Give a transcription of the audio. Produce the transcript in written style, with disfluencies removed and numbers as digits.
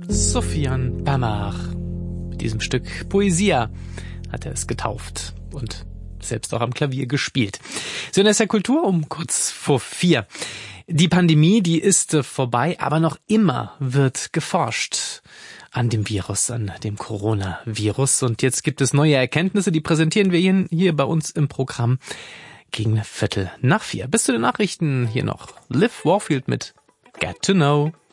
Sofiane Pamart. Mit diesem Stück Poesia hat er es getauft und selbst auch am Klavier gespielt. So in der Kultur um kurz vor 4. Die Pandemie, die ist vorbei, aber noch immer wird geforscht an dem Virus, an dem Coronavirus. Und jetzt gibt es neue Erkenntnisse, die präsentieren wir hier bei uns im Programm gegen 4:15. Bis zu den Nachrichten hier noch Liv Warfield mit Get to Know.